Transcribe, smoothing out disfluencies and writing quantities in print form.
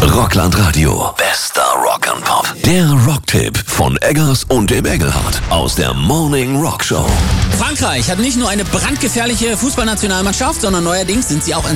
Rockland Radio. Bester Rock and Pop. Der Rocktipp von Eggers und dem Engelhardt aus der Morning Rock Show. Frankreich hat nicht nur eine brandgefährliche Fußballnationalmannschaft, sondern neuerdings sind sie auch ein